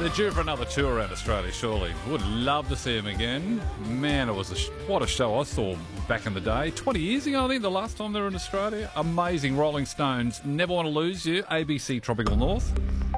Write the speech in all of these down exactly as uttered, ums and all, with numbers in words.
They're due for another tour around Australia, surely. Would love to see them again. Man, it was a sh- what a show I saw back in the day. twenty years ago, I think, the last time they were in Australia. Amazing. Rolling Stones. Never Want to Lose You. A B C Tropical North.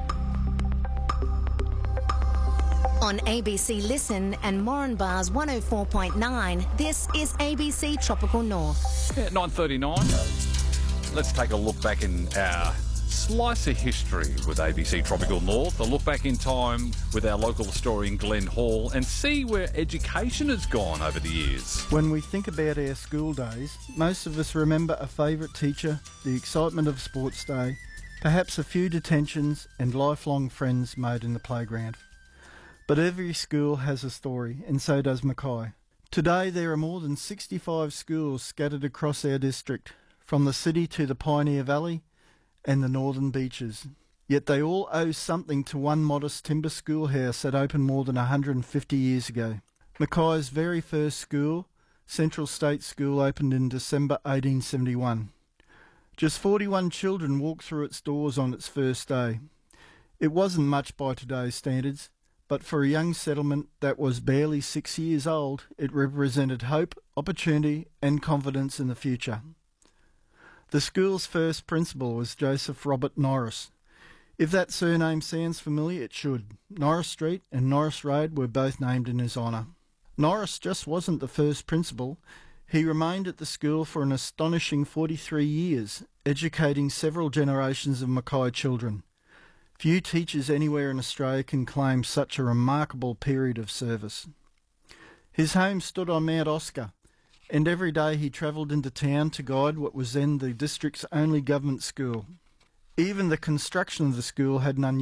On A B C Listen and Moranbah's one oh four point nine, this is A B C Tropical North. Yeah, nine thirty-nine. Let's take a look back in our slice of history with A B C Tropical North. A look back in time with our local historian Glenn Hall and see where education has gone over the years. When we think about our school days, most of us remember a favourite teacher, the excitement of sports day, perhaps a few detentions and lifelong friends made in the playground. But every school has a story, and so does Mackay. Today there are more than sixty-five schools scattered across our district, from the city to the Pioneer Valley and the northern beaches. Yet they all owe something to one modest timber schoolhouse that opened more than one hundred fifty years ago. Mackay's very first school, Central State School, opened in December eighteen seventy-one. Just forty-one children walked through its doors on its first day. It wasn't much by today's standards, but for a young settlement that was barely six years old, it represented hope, opportunity and confidence in the future. The school's first principal was Joseph Robert Norris. If that surname sounds familiar, it should. Norris Street and Norris Road were both named in his honour. Norris just wasn't the first principal. He remained at the school for an astonishing forty-three years, educating several generations of Mackay children. Few teachers anywhere in Australia can claim such a remarkable period of service. His home stood on Mount Oscar, and every day he travelled into town to guide what was then the district's only government school. Even the construction of the school had an unusual